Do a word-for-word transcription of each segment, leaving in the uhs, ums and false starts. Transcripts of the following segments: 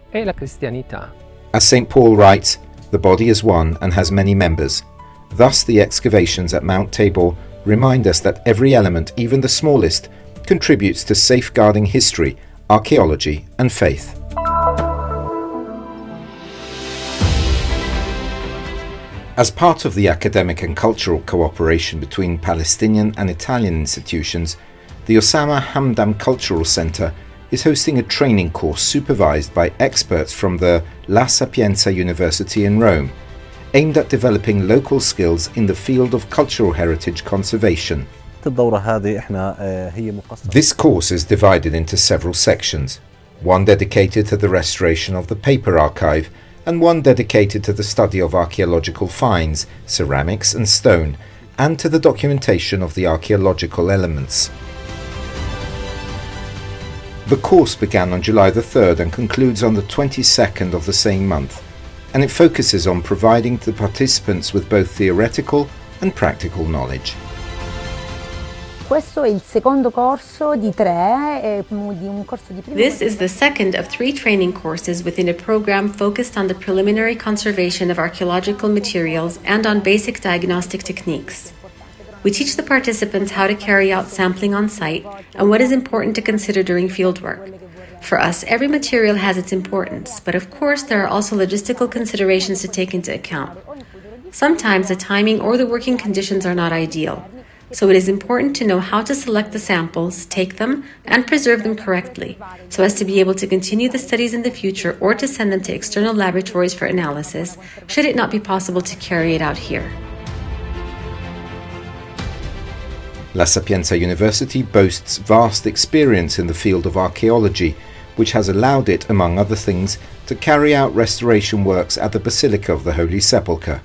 e la cristianità. As Saint Paul writes, the body is one and has many members. Thus the excavations at Mount Tabor remind us that every element, even the smallest, contributes to safeguarding history, archaeology and faith. As part of the academic and cultural cooperation between Palestinian and Italian institutions, the Osama Hamdan Cultural Center is hosting a training course supervised by experts from the La Sapienza University in Rome, aimed at developing local skills in the field of cultural heritage conservation. This course is divided into several sections, one dedicated to the restoration of the paper archive and one dedicated to the study of archaeological finds, ceramics and stone, and to the documentation of the archaeological elements. The course began on July the third and concludes on the twenty-second of the same month, and it focuses on providing the participants with both theoretical and practical knowledge. This is the second of three training courses within a program focused on the preliminary conservation of archaeological materials and on basic diagnostic techniques. We teach the participants how to carry out sampling on site and what is important to consider during fieldwork. For us, every material has its importance, but of course there are also logistical considerations to take into account. Sometimes the timing or the working conditions are not ideal. So it is important to know how to select the samples, take them, and preserve them correctly, so as to be able to continue the studies in the future or to send them to external laboratories for analysis, should it not be possible to carry it out here. La Sapienza University boasts vast experience in the field of archaeology, which has allowed it, among other things, to carry out restoration works at the Basilica of the Holy Sepulchre.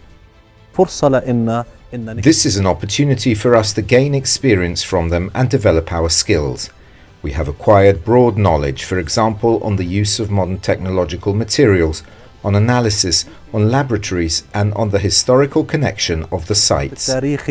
This is an opportunity for us to gain experience from them and develop our skills. We have acquired broad knowledge, for example, on the use of modern technological materials, on analysis, on laboratories, and on the historical connection of the sites.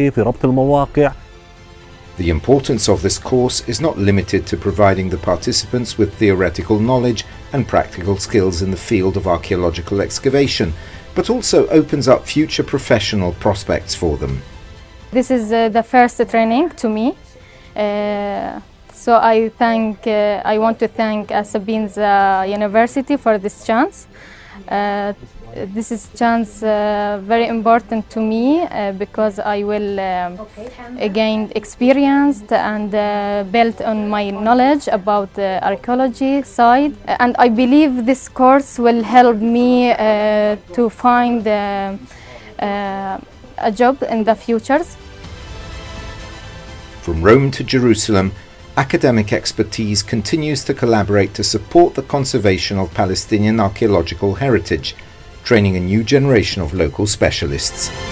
The importance of this course is not limited to providing the participants with theoretical knowledge and practical skills in the field of archaeological excavation, but also opens up future professional prospects for them. This is uh, the first training to me, uh, so I thank. Uh, I want to thank Sapienza University for this chance. Uh, this is chance uh, very important to me uh, because I will um, gain experience and uh, build on my knowledge about the archaeology side, and I believe this course will help me uh, to find uh, uh, a job in the futures. From Rome to Jerusalem, academic expertise continues to collaborate to support the conservation of Palestinian archaeological heritage, training a new generation of local specialists.